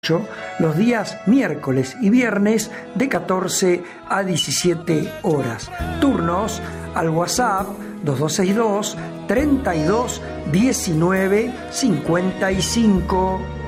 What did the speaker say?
los días miércoles y viernes de 14 a 17 horas. Turnos al WhatsApp 2262 32 19 55.